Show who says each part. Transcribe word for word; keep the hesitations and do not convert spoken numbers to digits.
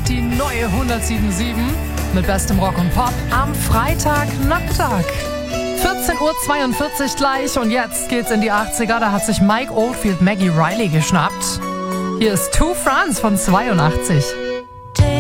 Speaker 1: hört die neue hundertsieben Komma sieben mit bestem Rock und Pop am Freitagnachmittag. vierzehn Uhr zweiundvierzig gleich und jetzt geht's in die achtziger. Da hat sich Mike Oldfield Maggie Riley geschnappt. Hier ist Two France von zweiundachtzig.